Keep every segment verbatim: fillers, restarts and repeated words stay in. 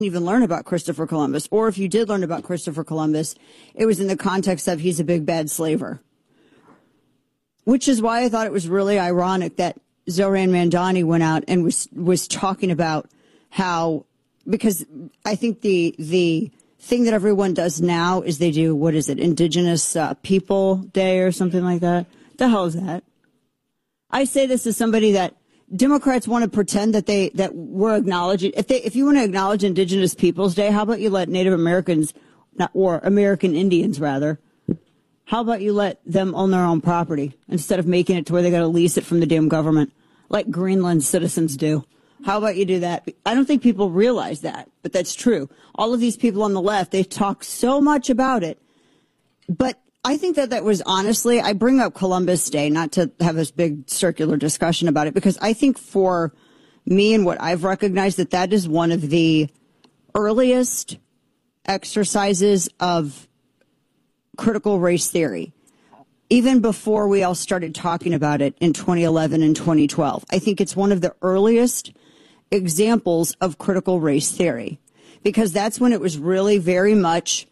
even learn about Christopher Columbus, or if you did learn about Christopher Columbus, it was in the context of he's a big bad slaver. Which is why I thought it was really ironic that Zohran Mamdani went out and was was talking about how, because I think the the thing that everyone does now is they do, what is it, Indigenous uh, People Day or something like that. The hell is that? I say this as somebody that Democrats want to pretend that they that we're acknowledging. If they if you want to acknowledge Indigenous Peoples Day, how about you let Native Americans, not, or American Indians rather, how about you let them own their own property instead of making it to where they got to lease it from the damn government, like Greenland citizens do? How about you do that? I don't think people realize that, but that's true. All of these people on the left, they talk so much about it. But I think that that was honestly, I bring up Columbus Day, not to have this big circular discussion about it, because I think for me and what I've recognized that that is one of the earliest exercises of critical race theory, even before we all started talking about it in twenty eleven and twenty twelve. I think it's one of the earliest examples of critical race theory, because that's when it was really very much,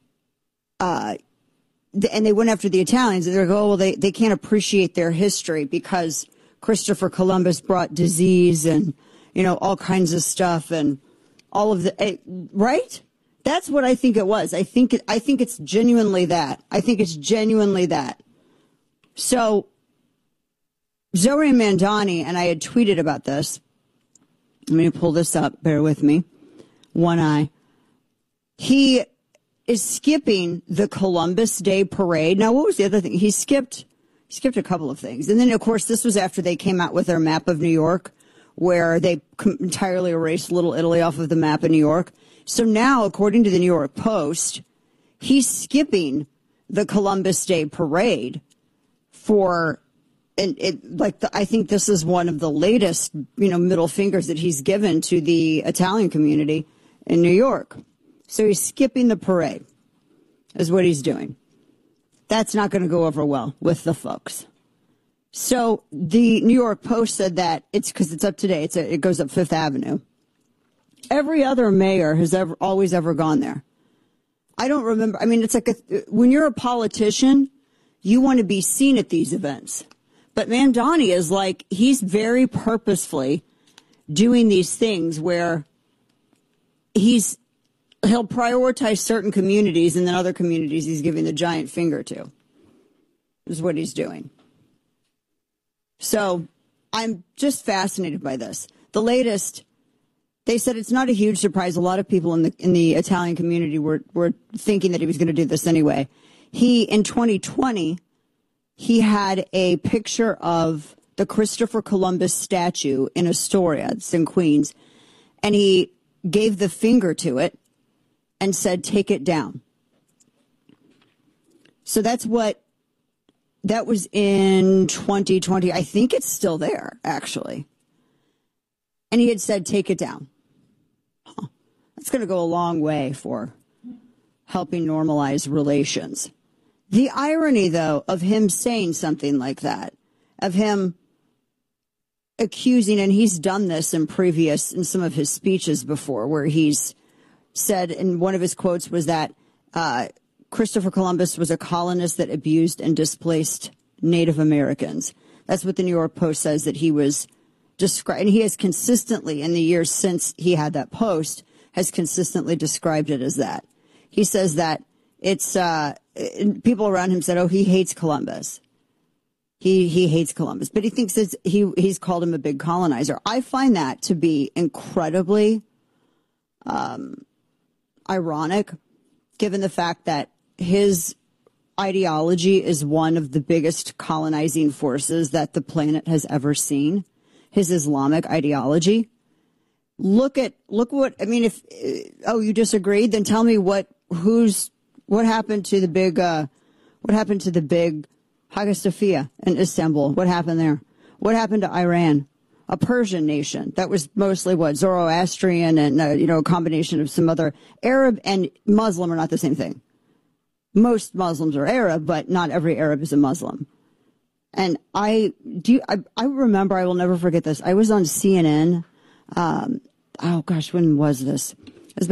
uh, and they went after the Italians, and they're like, oh, well, they, they can't appreciate their history because Christopher Columbus brought disease and, you know, all kinds of stuff and all of the, right? That's what I think it was. I think, I think it's genuinely that. I think it's genuinely that. So, Zohran Mamdani, and I had tweeted about this. Let me pull this up. Bear with me. One eye. He is skipping the Columbus Day parade. Now, what was the other thing? He skipped, he skipped a couple of things. And then, of course, this was after they came out with their map of New York, where they entirely erased Little Italy off of the map of New York. So now, according to the New York Post, he's skipping the Columbus Day parade for, and it, like, the, I think this is one of the latest, you know, middle fingers that he's given to the Italian community in New York. So he's skipping the parade, is what he's doing. That's not going to go over well with the folks. So the New York Post said that it's because it's up today. It's a, it goes up Fifth Avenue. Every other mayor has ever, always ever gone there. I don't remember. I mean, it's like a, when you're a politician, you want to be seen at these events. But Mamdani is like, he's very purposefully doing these things where he's, he'll prioritize certain communities and then other communities he's giving the giant finger to, is what he's doing. So I'm just fascinated by this. The latest, they said it's not a huge surprise. A lot of people in the in the Italian community were, were thinking that he was going to do this anyway. He, in twenty twenty, he had a picture of the Christopher Columbus statue in Astoria, it's in Queens, and he gave the finger to it and said, take it down. So that's what, that was in twenty twenty. I think it's still there, actually. And he had said, take it down. Huh. That's going to go a long way for helping normalize relations. The irony, though, of him saying something like that, of him accusing, and he's done this in previous, in some of his speeches before, where he's said, and one of his quotes was that uh, Christopher Columbus was a colonist that abused and displaced Native Americans. That's what the New York Post says that he was described, and he has consistently, in the years since he had that post, has consistently described it as that. He says that it's, uh, people around him said, oh, he hates Columbus. He he hates Columbus, but he thinks it's, he he's called him a big colonizer. I find that to be incredibly um, ironic, given the fact that his ideology is one of the biggest colonizing forces that the planet has ever seen. His Islamic ideology. Look at look what I mean. If oh, you disagreed, then tell me what who's what happened to the big uh, what happened to the big Hagia Sophia in Istanbul? What happened there? What happened to Iran? A Persian nation that was mostly what Zoroastrian and uh, you know a combination of some other Arab and Muslim are not the same thing. Most Muslims are Arab, but not every Arab is a Muslim. And I do. I, I remember. I will never forget this. I was on C N N. Um, oh gosh, when was this?